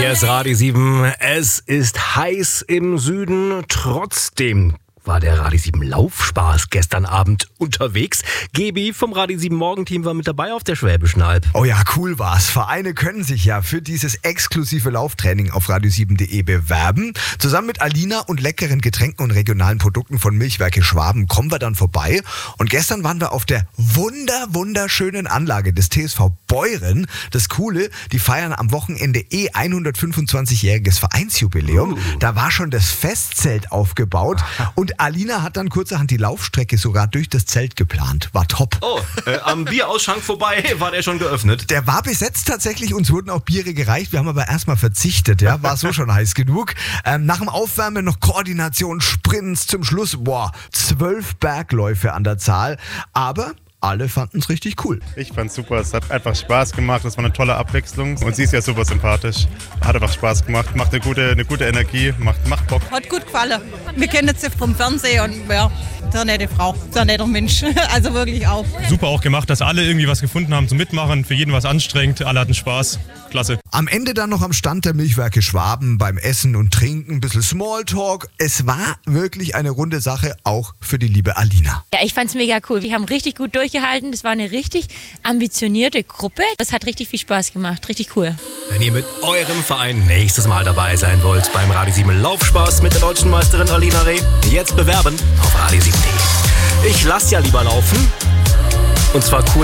Hier ist Radio 7. Es ist heiß im Süden. Trotzdem war der Radio 7 Laufspaß gestern Abend unterwegs. Gebi vom Radio 7 Morgenteam war mit dabei auf der Schwäbischen Alb. Oh ja, cool war's. Vereine können sich ja für dieses exklusive Lauftraining auf radio7.de bewerben. Zusammen mit Alina und leckeren Getränken und regionalen Produkten von Milchwerke Schwaben kommen wir dann vorbei. Und gestern waren wir auf der wunderschönen Anlage des TSV Beuren. Das Coole, die feiern am Wochenende 125-jähriges Vereinsjubiläum. Da war schon das Festzelt aufgebaut und Alina hat dann kurzerhand die Laufstrecke sogar durch das Zelt geplant. War top. Oh, am Bierausschank vorbei war der schon geöffnet. Der war besetzt tatsächlich, uns wurden auch Biere gereicht. Wir haben aber erstmal verzichtet, ja, war so schon heiß genug. Nach dem Aufwärmen noch Koordination, Sprints, zum Schluss, 12 Bergläufe an der Zahl. Aber alle fanden es richtig cool. Ich fand's super, es hat einfach Spaß gemacht, das war eine tolle Abwechslung und sie ist ja super sympathisch. Hat einfach Spaß gemacht, macht eine gute Energie, macht Bock. Hat gut gefallen. Wir kennen sie vom Fernsehen und ja, sehr nette Frau, sehr netter Mensch, also wirklich auch. Super auch gemacht, dass alle irgendwie was gefunden haben zum Mitmachen, für jeden was anstrengend, alle hatten Spaß, klasse. Am Ende dann noch am Stand der Milchwerke Schwaben beim Essen und Trinken, ein bisschen Smalltalk. Es war wirklich eine runde Sache, auch für die liebe Alina. Ja, ich fand's mega cool. Wir haben richtig gut durchgehalten. Das war eine richtig ambitionierte Gruppe. Das hat richtig viel Spaß gemacht. Richtig cool. Wenn ihr mit eurem Verein nächstes Mal dabei sein wollt beim Radio 7 Laufspaß mit der deutschen Meisterin Alina Reh, jetzt bewerben auf radio7.de. Ich lass ja lieber laufen. Und zwar cool.